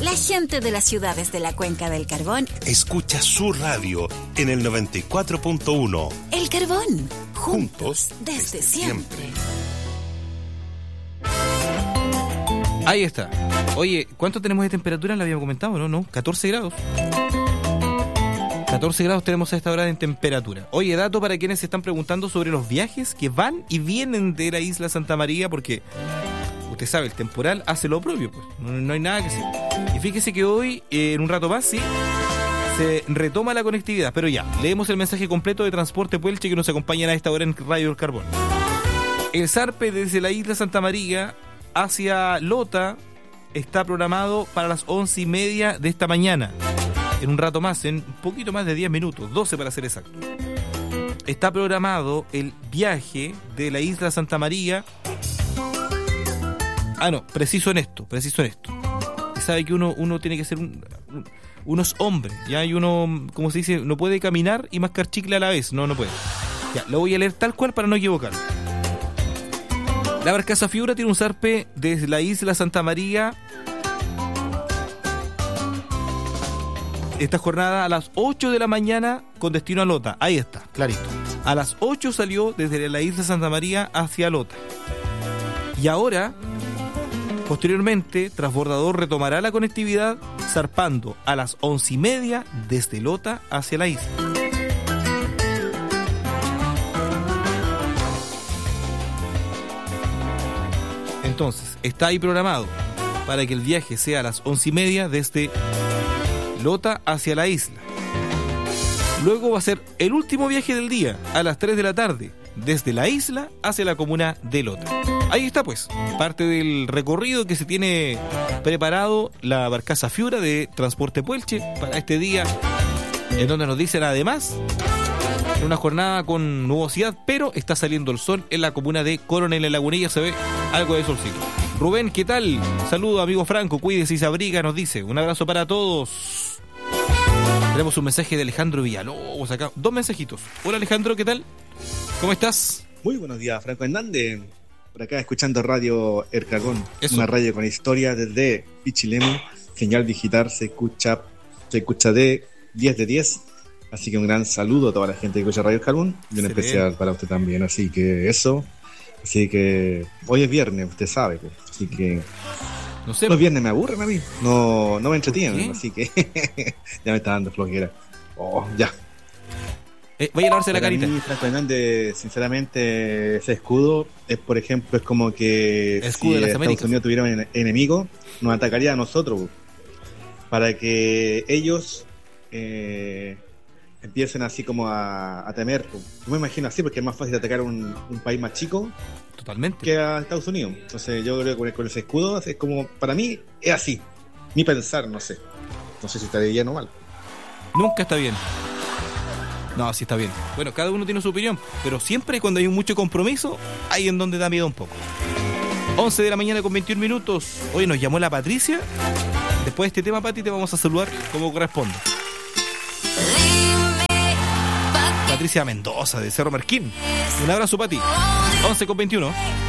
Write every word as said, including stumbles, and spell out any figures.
La gente de las ciudades de la Cuenca del Carbón escucha su radio en el noventa y cuatro punto uno. El Carbón, juntos desde siempre. Ahí está. Oye, ¿cuánto tenemos de temperatura? Lo habíamos comentado, ¿no? ¿No? catorce grados. catorce grados tenemos a esta hora en temperatura. Oye, dato para quienes se están preguntando sobre los viajes que van y vienen de la isla Santa María, porque usted sabe, el temporal hace lo propio, pues. No, no hay nada que hacer. Y fíjese que hoy, eh, en un rato más, sí, se retoma la conectividad. Pero ya, leemos el mensaje completo de Transporte Puelche que nos acompañan a esta hora en Radio El Carbón. El zarpe desde la isla Santa María hacia Lota está programado para las once y media de esta mañana. En un rato más, en un poquito más de diez minutos, doce para ser exacto. Está programado el viaje de la isla Santa María. Ah, no, preciso en esto, preciso en esto. Usted sabe que uno, uno tiene que ser un, un, unos hombres, ya hay uno, como se dice, no puede caminar y mascar chicle a la vez. No, no puede. Ya, lo voy a leer tal cual para no equivocarme. La barcaza Fiura tiene un zarpe desde la isla Santa María esta jornada a las ocho de la mañana con destino a Lota. Ahí está, clarito. A las ocho salió desde la isla Santa María hacia Lota. Y ahora, posteriormente, Transbordador retomará la conectividad zarpando a las once y media desde Lota hacia la isla. Entonces, está ahí programado para que el viaje sea a las once y media desde Lota hacia la isla. Luego va a ser el último viaje del día a las tres de la tarde desde la isla hacia la comuna de Lota. Ahí está pues, parte del recorrido que se tiene preparado la barcaza Fiura de Transporte Puelche para este día, en donde nos dicen además, en una jornada con nubosidad, pero está saliendo el sol en la comuna de Coronel en Lagunilla, se ve algo de solcito. Rubén, ¿qué tal? Saludos, amigo Franco, cuídese y se abriga, nos dice. Un abrazo para todos. Tenemos un mensaje de Alejandro Villalobos acá. Dos mensajitos. Hola Alejandro, ¿qué tal? ¿Cómo estás? Muy buenos días, Franco Hernández. Por acá escuchando Radio El Carbón. Una radio con historia desde Pichilemu. Señal digital se escucha, se escucha de diez de diez. Así que un gran saludo a toda la gente que escucha Radio El Carbón. Y un especial para usted también. Así que eso. Así que hoy es viernes, usted sabe. Pues. Así que no sé, los viernes me aburren a mí. No, no me entretienen. Así que ya me está dando flojera. Oh, ya. Eh, voy a lavarse la carita. Para mí, Franco Hernández, sinceramente, ese escudo es, por ejemplo, es como que escudo si de las Estados Américas. Unidos tuviera un enemigo, nos atacaría a nosotros para que ellos eh, empiecen así como a, a temer. Yo me imagino así, porque es más fácil atacar a un, un país más chico totalmente que a Estados Unidos. Entonces yo creo que con, con ese escudo es como, para mí, es así. Ni pensar, no sé. No sé si estaría bien o mal. Nunca está bien. No, sí está bien. Bueno, cada uno tiene su opinión, pero siempre cuando hay mucho compromiso, ahí en donde da miedo un poco. once de la mañana con veintiún minutos. Hoy nos llamó la Patricia. Después de este tema, Pati, te vamos a saludar como corresponde. Patricia Mendoza, de Cerro Marquín. Un abrazo, Pati. once con veintiuno.